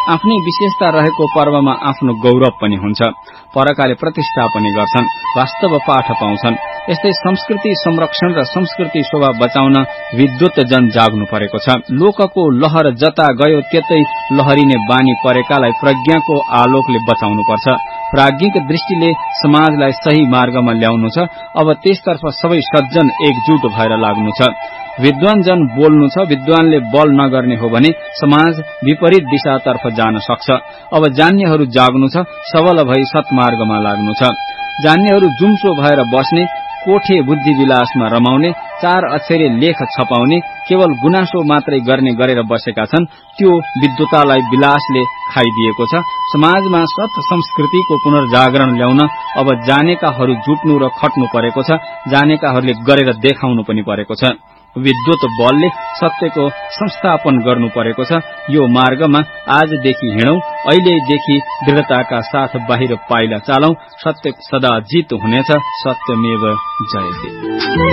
आफ्नै विशेषता रहेको पर्वमा आफ्नो गौरव पनि हुन्छ। परकाले प्रतिष्ठा पनि गर्छन्, वास्तव पाठ पाउँछन्। यस्तै संस्कृति संरक्षण र संस्कृति शोभा बचाउन विद्वत जन जाग्नु परेको छ। लोकको लहर जता गयो त्यतै लहरिने बानी परेकालाई प्रज्ञाको आलोकले बचाउनु पर्छ। प्राज्ञिक दृष्टिले समाजलाई सही मार्गमा ल्याउनु छ। अब त्यसतर्फ सबै सज्जन एकजुट भएर लाग्नु छ। विद्वान जन बोल्नु छ। विद्वानले बल नगर्ने हो भने समाज विपरीत दिशातर्फ जान सक्छ। अब जान्नेहरू जाग्नु छ। सबल भई सत्मार्गमा लाग्नु छ। जान्नेहरू जुम्सो भएर बस्ने, कोठे बुद्धि विलासमा रमाउने, 4 अक्षरे लेख छपाउने, केवल गुनासो मात्रै गर्ने गरेर बसेका छन्। त्यो विद्वतालाई विलासले खाइदिएको छ। समाजमा सत संस्कृतिको पुनर्जागरण ल्याउन अब जानेकाहरू जुट्नु र खट्नु परेको छ। जानेकाहरूले गरेर देखाउनु पनि परेको छ। विद्वत बलले सत्यको संस्थापन गर्नु परेको छ। यो मार्गमा आजदेखि हिँडौं, अहिलेदेखि दृढताका साथ बाहिर पाइला चालौं। सत्य सदा जित हुनेछ। सत्यमेव जयते।